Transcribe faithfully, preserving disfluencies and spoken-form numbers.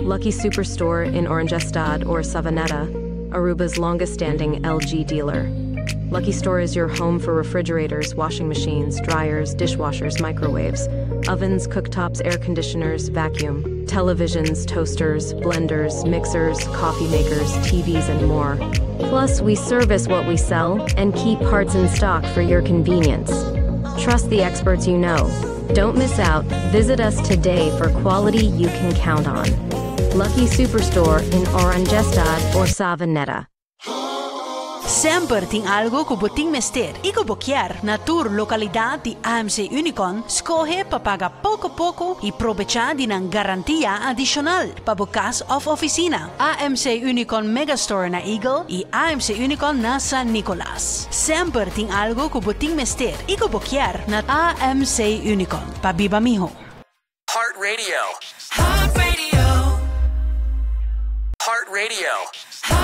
Lucky Superstore in Orangestad or Savanetta, Aruba's longest-standing L G dealer. Lucky Store is your home for refrigerators, washing machines, dryers, dishwashers, microwaves, ovens, cooktops, air conditioners, vacuum, televisions, toasters, blenders, mixers, coffee makers, T Vs, and more. Plus, we service what we sell and keep parts in stock for your convenience. Trust the experts you know. Don't miss out. Visit us today for quality you can count on. Lucky Superstore in Orangestad or Savanetta. Sempre ting algo que boting mester. Iko boquier na tour localidad di A M C Unicon, escoge pa paga poco poco e provecha di nan garantia adicional pa bukas of oficina. A M C Unicon Megastore na Eagle e A M C Unicon na San Nicolas. Sempre ting algo que boting mester. Iko boquier na A M C Unicon. Pa biba miho. Heart Radio. Heart Radio. Heart Radio.